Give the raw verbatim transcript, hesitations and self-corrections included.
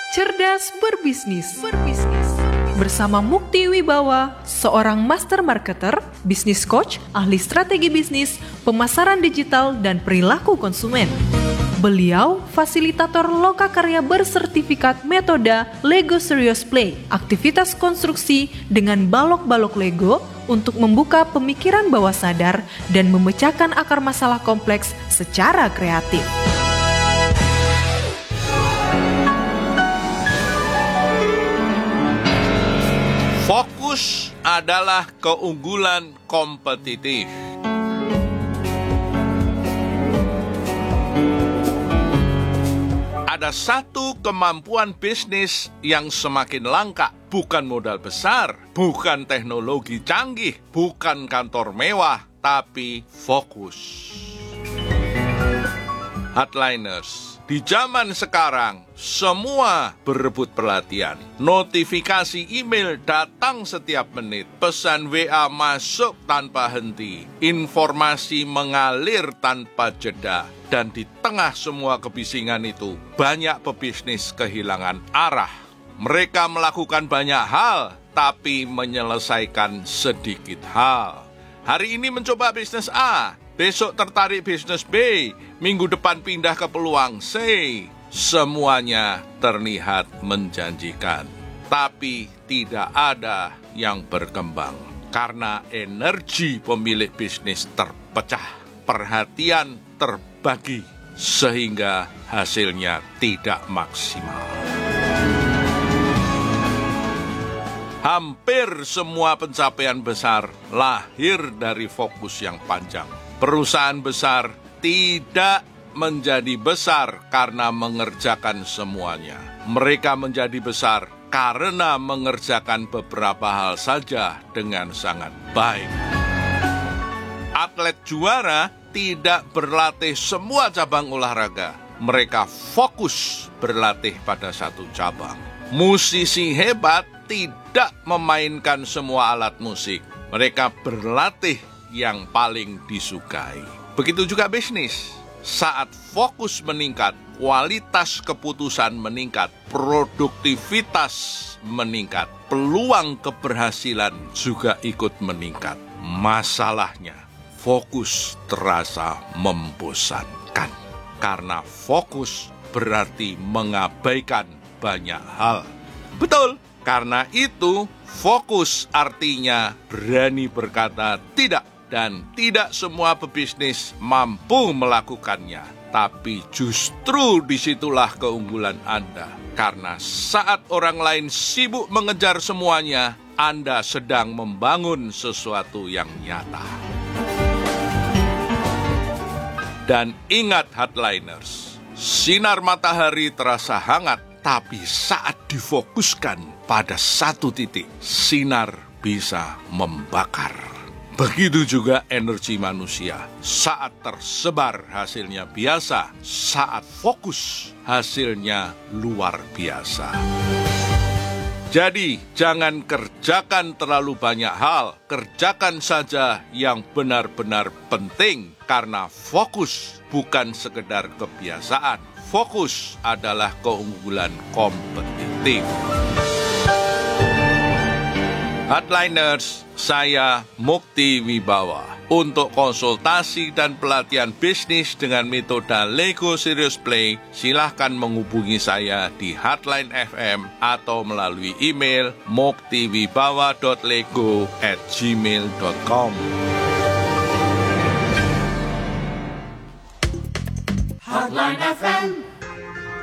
Cerdas berbisnis. Berbisnis. Bersama Mukti Wibawa, seorang master marketer, bisnis coach, ahli strategi bisnis, pemasaran digital, dan perilaku konsumen. Beliau fasilitator lokakarya bersertifikat metode Lego Serious Play, aktivitas konstruksi dengan balok-balok Lego untuk membuka pemikiran bawah sadar dan memecahkan akar masalah kompleks secara kreatif. Fokus adalah keunggulan kompetitif. Ada satu kemampuan bisnis yang semakin langka, bukan modal besar, bukan teknologi canggih, bukan kantor mewah, tapi fokus. Hardliners, di zaman sekarang, semua berebut perhatian. Notifikasi email datang setiap menit. Pesan W A masuk tanpa henti. Informasi mengalir tanpa jeda. Dan di tengah semua kebisingan itu, banyak pebisnis kehilangan arah. Mereka melakukan banyak hal, tapi menyelesaikan sedikit hal. Hari ini mencoba bisnis A, besok tertarik bisnis B, minggu depan pindah ke peluang C. Semuanya terlihat menjanjikan, tapi tidak ada yang berkembang. Karena energi pemilik bisnis terpecah, perhatian terbagi, sehingga hasilnya tidak maksimal. Hampir semua pencapaian besar lahir dari fokus yang panjang. Perusahaan besar tidak menjadi besar karena mengerjakan semuanya. Mereka menjadi besar karena mengerjakan beberapa hal saja dengan sangat baik. Atlet juara tidak berlatih semua cabang olahraga. Mereka fokus berlatih pada satu cabang. Musisi hebat tidak memainkan semua alat musik. Mereka berlatih yang paling disukai. Begitu juga bisnis. Saat fokus meningkat, kualitas keputusan meningkat, produktivitas meningkat, peluang keberhasilan juga ikut meningkat. Masalahnya, fokus terasa membosankan. Karena fokus berarti mengabaikan banyak hal. Betul, karena itu fokus artinya berani berkata tidak. Dan tidak semua pebisnis mampu melakukannya. Tapi justru disitulah keunggulan Anda. Karena saat orang lain sibuk mengejar semuanya, Anda sedang membangun sesuatu yang nyata. Dan ingat hardliners, sinar matahari terasa hangat, tapi saat difokuskan pada satu titik, sinar bisa membakar. Begitu juga energi manusia. Saat tersebar hasilnya biasa, saat fokus hasilnya luar biasa. Jadi, jangan kerjakan terlalu banyak hal, kerjakan saja yang benar-benar penting, karena fokus bukan sekedar kebiasaan. Fokus adalah keunggulan kompetitif. Hardliners, saya Mukti Wibawa. Untuk konsultasi dan pelatihan bisnis dengan metode Lego Serious Play, silahkan menghubungi saya di Hardline F M atau melalui email muktiwibawa dot lego at gmail dot com. Hardline F M